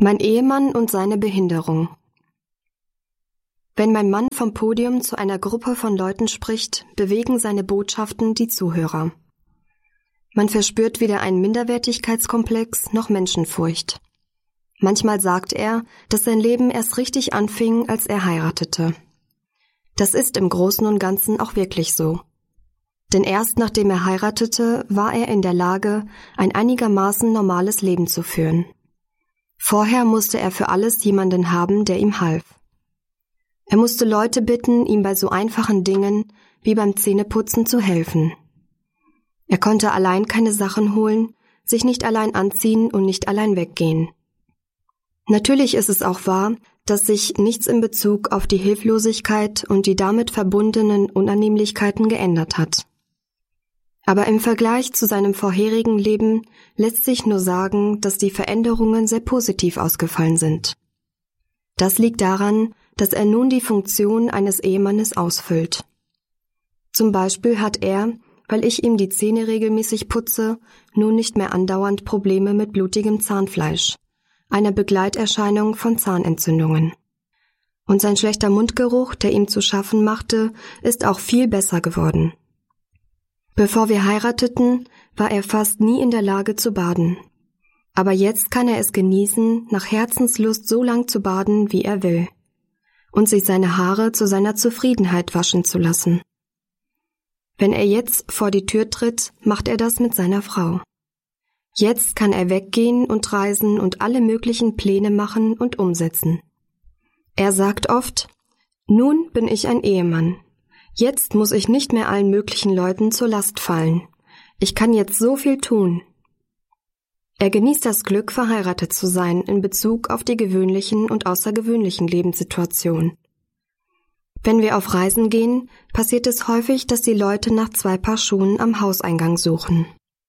Mein Ehemann und seine Behinderung. Wenn mein Mann vom Podium zu einer Gruppe von Leuten spricht, bewegen seine Botschaften die Zuhörer. Man verspürt weder einen Minderwertigkeitskomplex noch Menschenfurcht. Manchmal sagt er, dass sein Leben erst richtig anfing, als er heiratete. Das ist im Großen und Ganzen auch wirklich so. Denn erst nachdem er heiratete, war er in der Lage, ein einigermaßen normales Leben zu führen. Vorher musste er für alles jemanden haben, der ihm half. Er musste Leute bitten, ihm bei so einfachen Dingen wie beim Zähneputzen zu helfen. Er konnte allein keine Sachen holen, sich nicht allein anziehen und nicht allein weggehen. Natürlich ist es auch wahr, dass sich nichts in Bezug auf die Hilflosigkeit und die damit verbundenen Unannehmlichkeiten geändert hat. Aber im Vergleich zu seinem vorherigen Leben lässt sich nur sagen, dass die Veränderungen sehr positiv ausgefallen sind. Das liegt daran, dass er nun die Funktion eines Ehemannes ausfüllt. Zum Beispiel hat er, weil ich ihm die Zähne regelmäßig putze, nun nicht mehr andauernd Probleme mit blutigem Zahnfleisch, einer Begleiterscheinung von Zahnentzündungen. Und sein schlechter Mundgeruch, der ihm zu schaffen machte, ist auch viel besser geworden. Bevor wir heirateten, war er fast nie in der Lage zu baden. Aber jetzt kann er es genießen, nach Herzenslust so lang zu baden, wie er will. Und sich seine Haare zu seiner Zufriedenheit waschen zu lassen. Wenn er jetzt vor die Tür tritt, macht er das mit seiner Frau. Jetzt kann er weggehen und reisen und alle möglichen Pläne machen und umsetzen. Er sagt oft, nun bin ich ein Ehemann. Jetzt muss ich nicht mehr allen möglichen Leuten zur Last fallen. Ich kann jetzt so viel tun. Er genießt das Glück, verheiratet zu sein in Bezug auf die gewöhnlichen und außergewöhnlichen Lebenssituationen. Wenn wir auf Reisen gehen, passiert es häufig, dass die Leute nach 2 Paar Schuhen am Hauseingang suchen.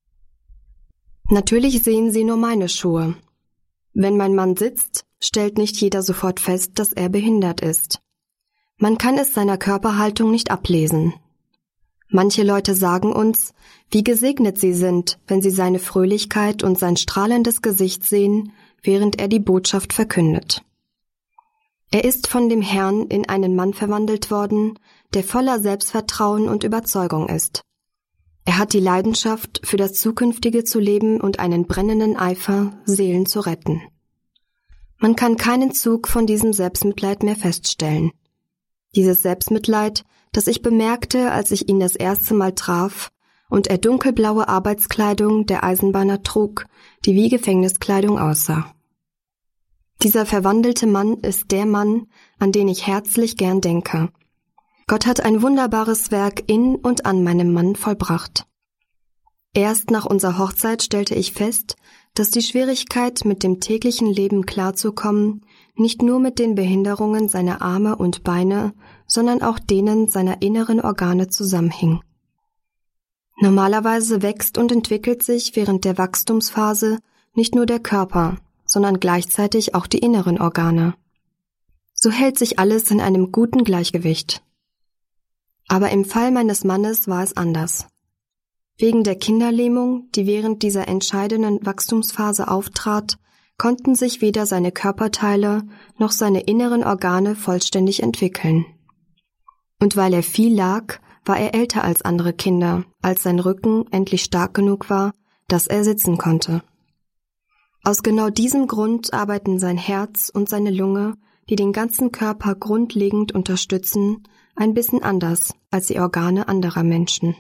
Natürlich sehen sie nur meine Schuhe. Wenn mein Mann sitzt, stellt nicht jeder sofort fest, dass er behindert ist. Man kann es seiner Körperhaltung nicht ablesen. Manche Leute sagen uns, wie gesegnet sie sind, wenn sie seine Fröhlichkeit und sein strahlendes Gesicht sehen, während er die Botschaft verkündet. Er ist von dem Herrn in einen Mann verwandelt worden, der voller Selbstvertrauen und Überzeugung ist. Er hat die Leidenschaft, für das Zukünftige zu leben und einen brennenden Eifer, Seelen zu retten. Man kann keinen Zug von diesem Selbstmitleid mehr feststellen. Dieses Selbstmitleid, das ich bemerkte, als ich ihn das erste Mal traf und er dunkelblaue Arbeitskleidung der Eisenbahner trug, die wie Gefängniskleidung aussah. Dieser verwandelte Mann ist der Mann, an den ich herzlich gern denke. Gott hat ein wunderbares Werk in und an meinem Mann vollbracht. Erst nach unserer Hochzeit stellte ich fest, dass die Schwierigkeit, mit dem täglichen Leben klarzukommen, nicht nur mit den Behinderungen seiner Arme und Beine, sondern auch denen seiner inneren Organe zusammenhing. Normalerweise wächst und entwickelt sich während der Wachstumsphase nicht nur der Körper, sondern gleichzeitig auch die inneren Organe. So hält sich alles in einem guten Gleichgewicht. Aber im Fall meines Mannes war es anders. Wegen der Kinderlähmung, die während dieser entscheidenden Wachstumsphase auftrat, konnten sich weder seine Körperteile noch seine inneren Organe vollständig entwickeln. Und weil er viel lag, war er älter als andere Kinder, als sein Rücken endlich stark genug war, dass er sitzen konnte. Aus genau diesem Grund arbeiten sein Herz und seine Lunge, die den ganzen Körper grundlegend unterstützen, ein bisschen anders als die Organe anderer Menschen.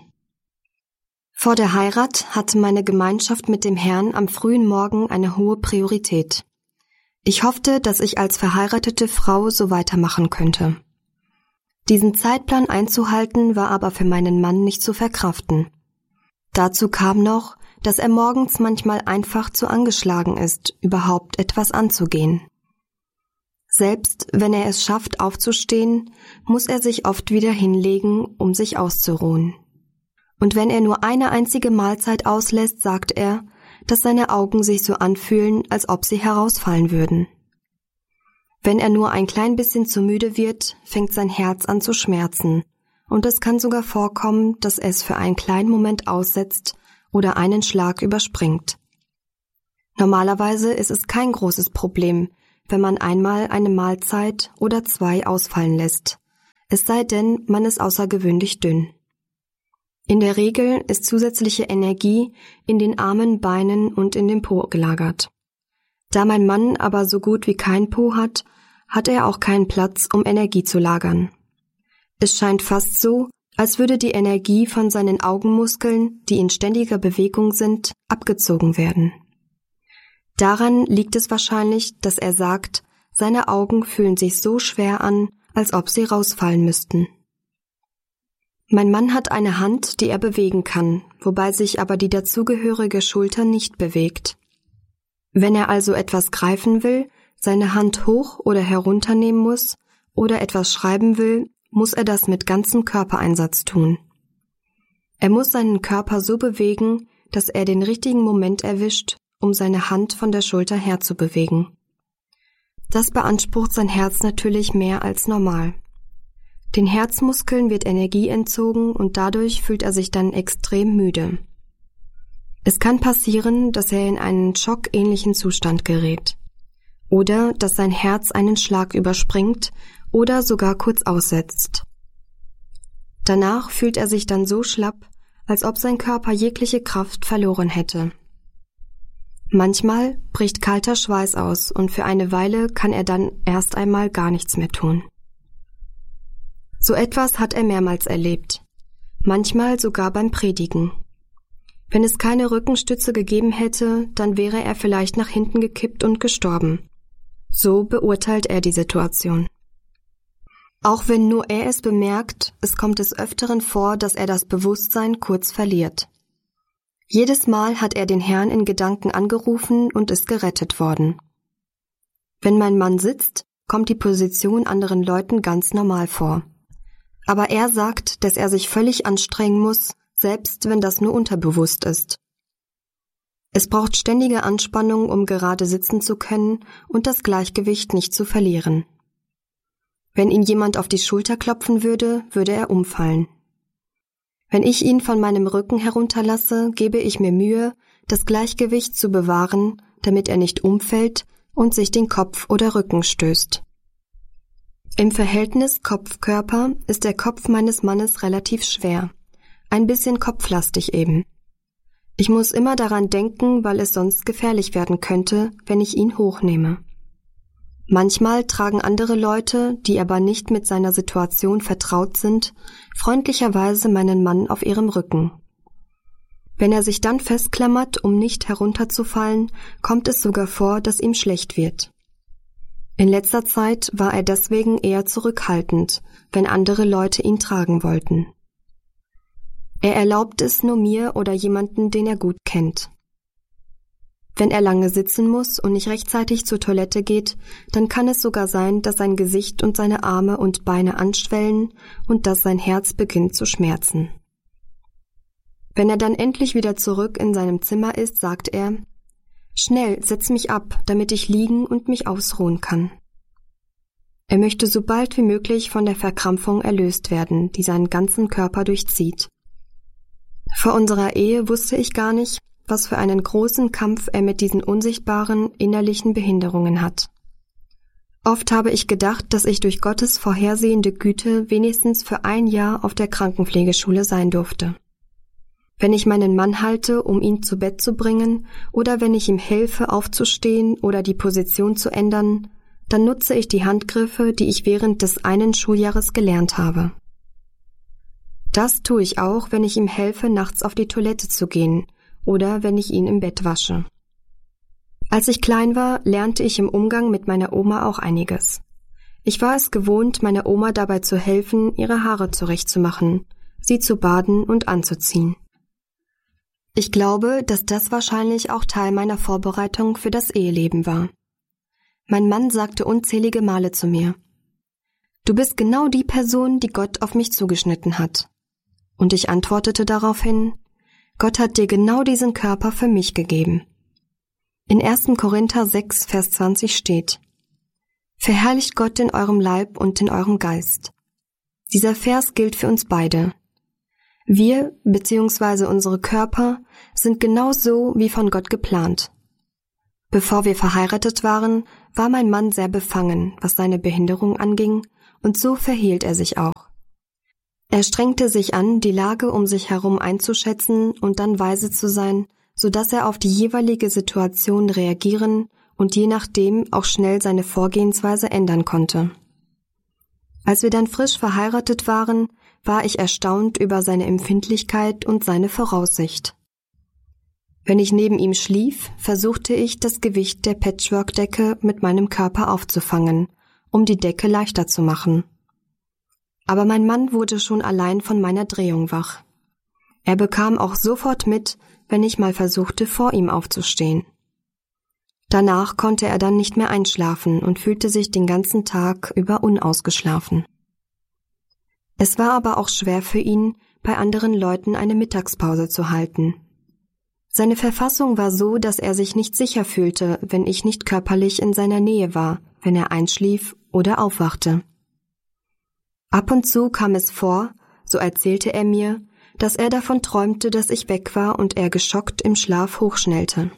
Vor der Heirat hatte meine Gemeinschaft mit dem Herrn am frühen Morgen eine hohe Priorität. Ich hoffte, dass ich als verheiratete Frau so weitermachen könnte. Diesen Zeitplan einzuhalten war aber für meinen Mann nicht zu verkraften. Dazu kam noch, dass er morgens manchmal einfach zu angeschlagen ist, überhaupt etwas anzugehen. Selbst wenn er es schafft, aufzustehen, muss er sich oft wieder hinlegen, um sich auszuruhen. Und wenn er nur eine einzige Mahlzeit auslässt, sagt er, dass seine Augen sich so anfühlen, als ob sie herausfallen würden. Wenn er nur ein klein bisschen zu müde wird, fängt sein Herz an zu schmerzen, und es kann sogar vorkommen, dass es für einen kleinen Moment aussetzt oder einen Schlag überspringt. Normalerweise ist es kein großes Problem, wenn man einmal eine Mahlzeit oder 2 ausfallen lässt, es sei denn, man ist außergewöhnlich dünn. In der Regel ist zusätzliche Energie in den Armen, Beinen und in dem Po gelagert. Da mein Mann aber so gut wie kein Po hat, hat er auch keinen Platz, um Energie zu lagern. Es scheint fast so, als würde die Energie von seinen Augenmuskeln, die in ständiger Bewegung sind, abgezogen werden. Daran liegt es wahrscheinlich, dass er sagt, seine Augen fühlen sich so schwer an, als ob sie rausfallen müssten. Mein Mann hat eine Hand, die er bewegen kann, wobei sich aber die dazugehörige Schulter nicht bewegt. Wenn er also etwas greifen will, seine Hand hoch oder herunternehmen muss oder etwas schreiben will, muss er das mit ganzem Körpereinsatz tun. Er muss seinen Körper so bewegen, dass er den richtigen Moment erwischt, um seine Hand von der Schulter herzubewegen. Das beansprucht sein Herz natürlich mehr als normal. Den Herzmuskeln wird Energie entzogen und dadurch fühlt er sich dann extrem müde. Es kann passieren, dass er in einen schockähnlichen Zustand gerät. Oder dass sein Herz einen Schlag überspringt oder sogar kurz aussetzt. Danach fühlt er sich dann so schlapp, als ob sein Körper jegliche Kraft verloren hätte. Manchmal bricht kalter Schweiß aus und für eine Weile kann er dann erst einmal gar nichts mehr tun. So etwas hat er mehrmals erlebt, manchmal sogar beim Predigen. Wenn es keine Rückenstütze gegeben hätte, dann wäre er vielleicht nach hinten gekippt und gestorben. So beurteilt er die Situation. Auch wenn nur er es bemerkt, es kommt des Öfteren vor, dass er das Bewusstsein kurz verliert. Jedes Mal hat er den Herrn in Gedanken angerufen und ist gerettet worden. Wenn mein Mann sitzt, kommt die Position anderen Leuten ganz normal vor. Aber er sagt, dass er sich völlig anstrengen muss, selbst wenn das nur unterbewusst ist. Es braucht ständige Anspannung, um gerade sitzen zu können und das Gleichgewicht nicht zu verlieren. Wenn ihn jemand auf die Schulter klopfen würde, würde er umfallen. Wenn ich ihn von meinem Rücken herunterlasse, gebe ich mir Mühe, das Gleichgewicht zu bewahren, damit er nicht umfällt und sich den Kopf oder Rücken stößt. Im Verhältnis Kopf-Körper ist der Kopf meines Mannes relativ schwer, ein bisschen kopflastig eben. Ich muss immer daran denken, weil es sonst gefährlich werden könnte, wenn ich ihn hochnehme. Manchmal tragen andere Leute, die aber nicht mit seiner Situation vertraut sind, freundlicherweise meinen Mann auf ihrem Rücken. Wenn er sich dann festklammert, um nicht herunterzufallen, kommt es sogar vor, dass ihm schlecht wird. In letzter Zeit war er deswegen eher zurückhaltend, wenn andere Leute ihn tragen wollten. Er erlaubt es nur mir oder jemanden, den er gut kennt. Wenn er lange sitzen muss und nicht rechtzeitig zur Toilette geht, dann kann es sogar sein, dass sein Gesicht und seine Arme und Beine anschwellen und dass sein Herz beginnt zu schmerzen. Wenn er dann endlich wieder zurück in seinem Zimmer ist, sagt er: »Schnell, setz mich ab, damit ich liegen und mich ausruhen kann.« Er möchte so bald wie möglich von der Verkrampfung erlöst werden, die seinen ganzen Körper durchzieht. Vor unserer Ehe wusste ich gar nicht, was für einen großen Kampf er mit diesen unsichtbaren innerlichen Behinderungen hat. Oft habe ich gedacht, dass ich durch Gottes vorhersehende Güte wenigstens für 1 Jahr auf der Krankenpflegeschule sein durfte. Wenn ich meinen Mann halte, um ihn zu Bett zu bringen, oder wenn ich ihm helfe, aufzustehen oder die Position zu ändern, dann nutze ich die Handgriffe, die ich während des einen Schuljahres gelernt habe. Das tue ich auch, wenn ich ihm helfe, nachts auf die Toilette zu gehen oder wenn ich ihn im Bett wasche. Als ich klein war, lernte ich im Umgang mit meiner Oma auch einiges. Ich war es gewohnt, meiner Oma dabei zu helfen, ihre Haare zurechtzumachen, sie zu baden und anzuziehen. Ich glaube, dass das wahrscheinlich auch Teil meiner Vorbereitung für das Eheleben war. Mein Mann sagte unzählige Male zu mir: »Du bist genau die Person, die Gott auf mich zugeschnitten hat.« Und ich antwortete daraufhin: »Gott hat dir genau diesen Körper für mich gegeben.« In 1. Korinther 6, Vers 20 steht: »Verherrlicht Gott in eurem Leib und in eurem Geist.« Dieser Vers gilt für uns beide. Wir bzw. unsere Körper sind genau so wie von Gott geplant. Bevor wir verheiratet waren, war mein Mann sehr befangen, was seine Behinderung anging, und so verhielt er sich auch. Er strengte sich an, die Lage um sich herum einzuschätzen und dann weise zu sein, sodass er auf die jeweilige Situation reagieren und je nachdem auch schnell seine Vorgehensweise ändern konnte. Als wir dann frisch verheiratet waren, war ich erstaunt über seine Empfindlichkeit und seine Voraussicht. Wenn ich neben ihm schlief, versuchte ich, das Gewicht der Patchwork-Decke mit meinem Körper aufzufangen, um die Decke leichter zu machen. Aber mein Mann wurde schon allein von meiner Drehung wach. Er bekam auch sofort mit, wenn ich mal versuchte, vor ihm aufzustehen. Danach konnte er dann nicht mehr einschlafen und fühlte sich den ganzen Tag über unausgeschlafen. Es war aber auch schwer für ihn, bei anderen Leuten eine Mittagspause zu halten. Seine Verfassung war so, dass er sich nicht sicher fühlte, wenn ich nicht körperlich in seiner Nähe war, wenn er einschlief oder aufwachte. Ab und zu kam es vor, so erzählte er mir, dass er davon träumte, dass ich weg war und er geschockt im Schlaf hochschnellte.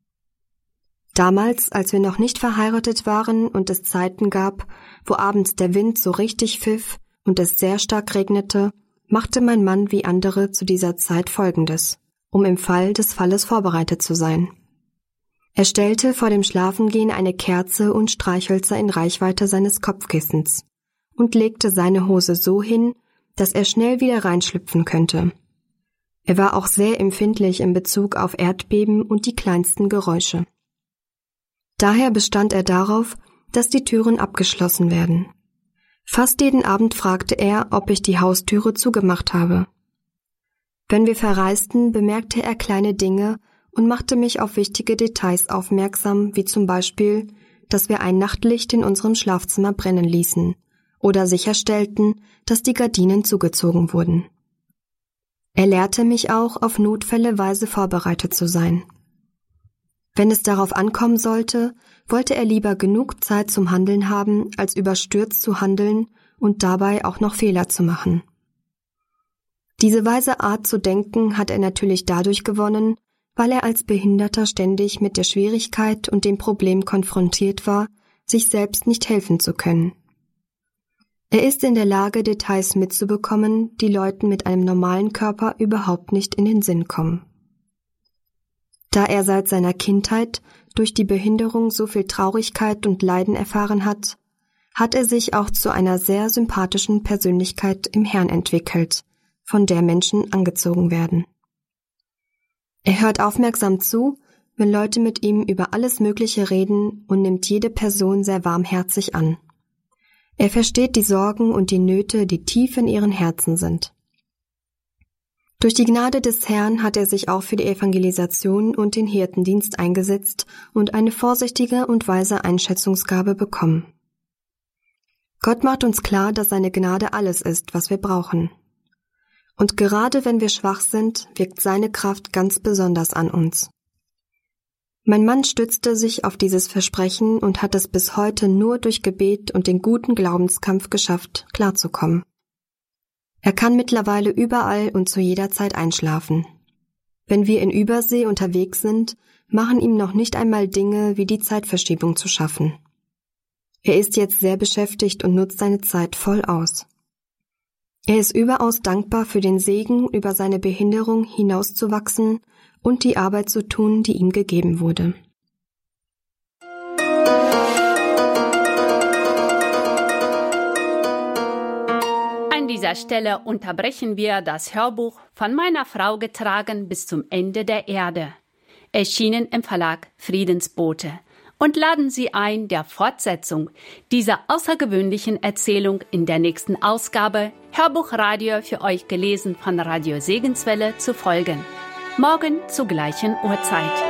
Damals, als wir noch nicht verheiratet waren und es Zeiten gab, wo abends der Wind so richtig pfiff und es sehr stark regnete, machte mein Mann wie andere zu dieser Zeit Folgendes, um im Fall des Falles vorbereitet zu sein. Er stellte vor dem Schlafengehen eine Kerze und Streichhölzer in Reichweite seines Kopfkissens und legte seine Hose so hin, dass er schnell wieder reinschlüpfen könnte. Er war auch sehr empfindlich in Bezug auf Erdbeben und die kleinsten Geräusche. Daher bestand er darauf, dass die Türen abgeschlossen werden. Fast jeden Abend fragte er, ob ich die Haustüre zugemacht habe. Wenn wir verreisten, bemerkte er kleine Dinge und machte mich auf wichtige Details aufmerksam, wie zum Beispiel, dass wir ein Nachtlicht in unserem Schlafzimmer brennen ließen oder sicherstellten, dass die Gardinen zugezogen wurden. Er lehrte mich auch, auf Notfälle weise vorbereitet zu sein. Wenn es darauf ankommen sollte, wollte er lieber genug Zeit zum Handeln haben, als überstürzt zu handeln und dabei auch noch Fehler zu machen. Diese weise Art zu denken hat er natürlich dadurch gewonnen, weil er als Behinderter ständig mit der Schwierigkeit und dem Problem konfrontiert war, sich selbst nicht helfen zu können. Er ist in der Lage, Details mitzubekommen, die Leuten mit einem normalen Körper überhaupt nicht in den Sinn kommen. Da er seit seiner Kindheit durch die Behinderung so viel Traurigkeit und Leiden erfahren hat, hat er sich auch zu einer sehr sympathischen Persönlichkeit im Herrn entwickelt, von der Menschen angezogen werden. Er hört aufmerksam zu, wenn Leute mit ihm über alles Mögliche reden und nimmt jede Person sehr warmherzig an. Er versteht die Sorgen und die Nöte, die tief in ihren Herzen sind. Durch die Gnade des Herrn hat er sich auch für die Evangelisation und den Hirtendienst eingesetzt und eine vorsichtige und weise Einschätzungsgabe bekommen. Gott macht uns klar, dass seine Gnade alles ist, was wir brauchen. Und gerade wenn wir schwach sind, wirkt seine Kraft ganz besonders an uns. Mein Mann stützte sich auf dieses Versprechen und hat es bis heute nur durch Gebet und den guten Glaubenskampf geschafft, klarzukommen. Er kann mittlerweile überall und zu jeder Zeit einschlafen. Wenn wir in Übersee unterwegs sind, machen ihm noch nicht einmal Dinge wie die Zeitverschiebung zu schaffen. Er ist jetzt sehr beschäftigt und nutzt seine Zeit voll aus. Er ist überaus dankbar für den Segen, über seine Behinderung hinauszuwachsen und die Arbeit zu tun, die ihm gegeben wurde. An dieser Stelle unterbrechen wir das Hörbuch Von meiner Frau getragen bis zum Ende der Erde, erschienen im Verlag Friedensbote, und laden Sie ein, der Fortsetzung dieser außergewöhnlichen Erzählung in der nächsten Ausgabe Hörbuchradio für euch gelesen von Radio Segenswelle zu folgen. Morgen zur gleichen Uhrzeit.